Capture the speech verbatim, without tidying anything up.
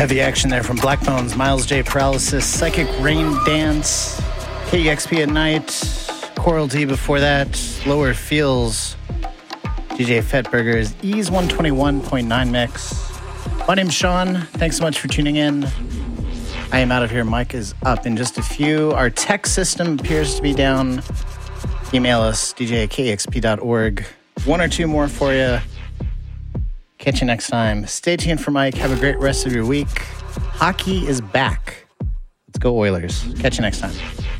Heavy action there from Black Bones, Miles J. Paralysis, Psychic Rain Dance, K E X P at night, Coral D before that, Lower Feels, D J Fetburger's Ease one twenty-one point nine mix. My name's Sean. Thanks so much for tuning in. I am out of here. Mike is up in just a few. Our tech system appears to be down. Email us, d j at k x p dot org. One or two more for you. Catch you next time. Stay tuned for Mike. Have a great rest of your week. Hockey is back. Let's go Oilers. Catch you next time.